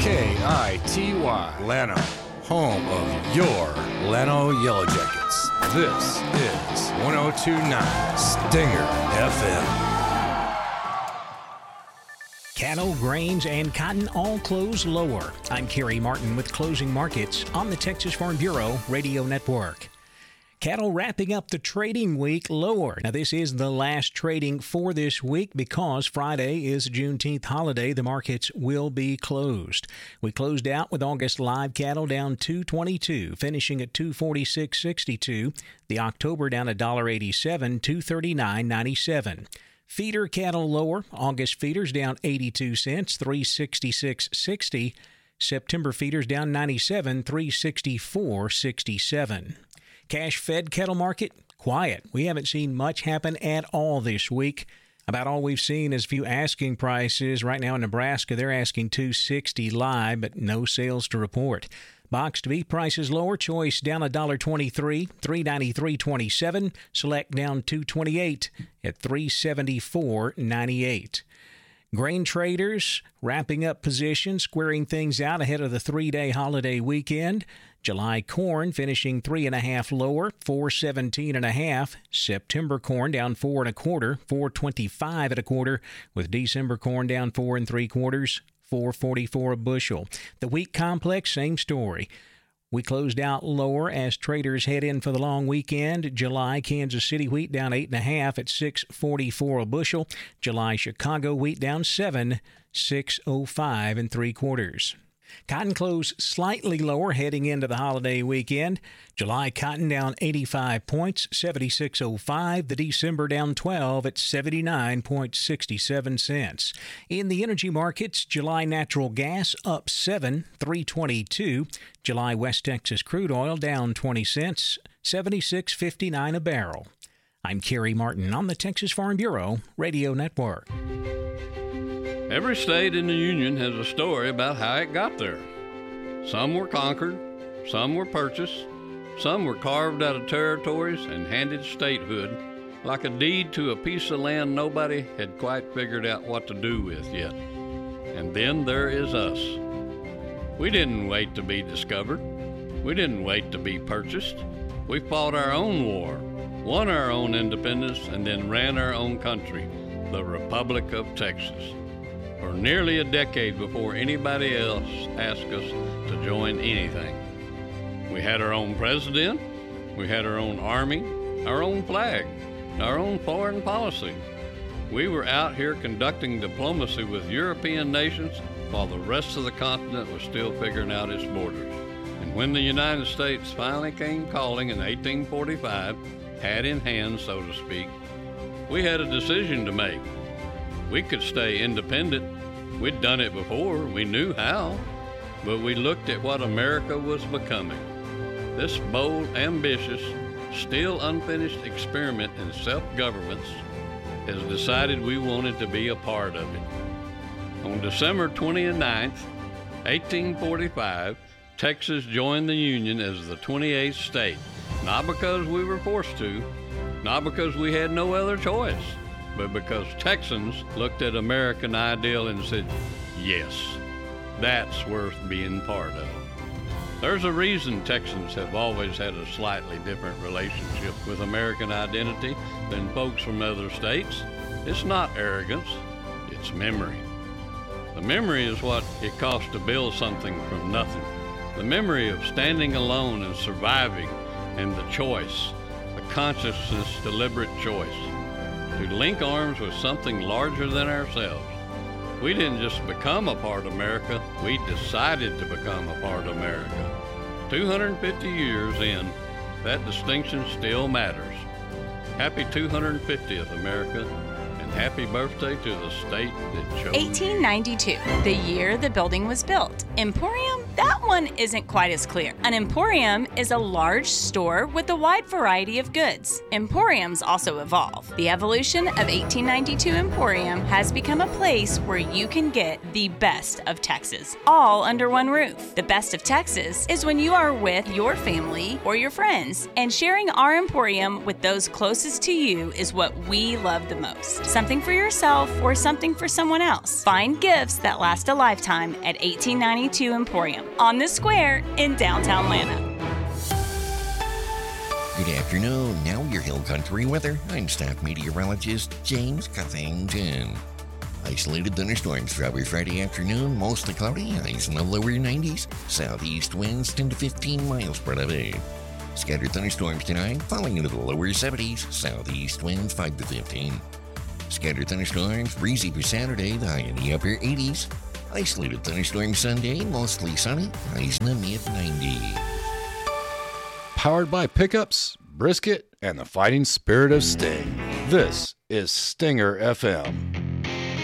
KITY, Llano, home of your Llano Yellow Jackets. This is 102.9 Stinger FM. Cattle, grains, and cotton all close lower. I'm Kerry Martin with Closing Markets on the Texas Farm Bureau Radio Network. Cattle wrapping up the trading week lower. Now, this is the last trading for this week because Friday is a Juneteenth holiday. The markets will be closed. We closed out with August live cattle down $2.22, finishing at $246.62. The October down $1.87, $239.97. Feeder cattle lower. August feeders down 82 cents, $366.60. September feeders down 97, $364.67. Cash-fed cattle market, quiet. We haven't seen much happen at all this week. About all we've seen is a few asking prices. Right now in Nebraska, they're asking $260 live, but no sales to report. Boxed beef prices lower. Choice down $1.23, $393.27. Select down $2.28 at $374.98. Grain traders wrapping up positions, squaring things out ahead of the three-day holiday weekend. July corn finishing 3.5 lower, $417.5. September corn down 4 1/4, $425 1/4, with December corn down 4 3/4, $444 a bushel. The wheat complex, same story. We closed out lower as traders head in for the long weekend. July Kansas City wheat down 8.5 at $644 a bushel. July Chicago wheat down 7, $605 3/4. Cotton closed slightly lower heading into the holiday weekend. July cotton down 85 points, $76.05. The December down 12 at 79.67 cents. In the energy markets, July natural gas up 7, $3.22. July West Texas crude oil down 20 cents, $76.59 a barrel. I'm Kerry Martin on the Texas Farm Bureau Radio Network. Every state in the Union has a story about how it got there. Some were conquered, some were purchased, some were carved out of territories and handed statehood, like a deed to a piece of land nobody had quite figured out what to do with yet. And then there is us. We didn't wait to be discovered. We didn't wait to be purchased. We fought our own war, won our own independence, and then ran our own country, the Republic of Texas, for nearly a decade before anybody else asked us to join anything. We had our own president, we had our own army, our own flag, our own foreign policy. We were out here conducting diplomacy with European nations while the rest of the continent was still figuring out its borders. And when the United States finally came calling in 1845, hat in hand, so to speak, we had a decision to make. We could stay independent. We'd done it before. We knew how. But we looked at what America was becoming. This bold, ambitious, still unfinished experiment in self-governance has decided we wanted to be a part of it. On December 29th, 1845, Texas joined the Union as the 28th state. Not because we were forced to, not because we had no other choice, but because Texans looked at American ideal and said, yes, that's worth being part of. There's a reason Texans have always had a slightly different relationship with American identity than folks from other states. It's not arrogance, it's memory. The memory is what it costs to build something from nothing. The memory of standing alone and surviving, and the choice, the consciousness, deliberate choice, to link arms with something larger than ourselves. We didn't just become a part of America, we decided to become a part of America. 250 years in, that distinction still matters. Happy 250th, America, and happy birthday to the state that chose 1892, the year the building was built. Emporium, that one isn't quite as clear. An emporium is a large store with a wide variety of goods. Emporiums also evolve. The evolution of 1892 Emporium has become a place where you can get the best of Texas, all under one roof. The best of Texas is when you are with your family or your friends, and sharing our Emporium with those closest to you is what we love the most. Something for yourself or something for someone else. Find gifts that last a lifetime at 1892 Emporium on the square in downtown Atlanta. Good afternoon. Now your Hill Country weather. I'm staff meteorologist James Cuthington. Isolated thunderstorms Friday afternoon, mostly cloudy, highs in the lower 90s. Southeast winds 10 to 15 miles per hour. Scattered thunderstorms tonight, falling into the lower 70s. Southeast winds 5 to 15. Scattered thunderstorms, breezy for Saturday, the high in the upper 80s. Isolated thunderstorms Sunday, mostly sunny, highs in the mid-90s. Powered by pickups, brisket, and the fighting spirit of Sting. This is Stinger FM.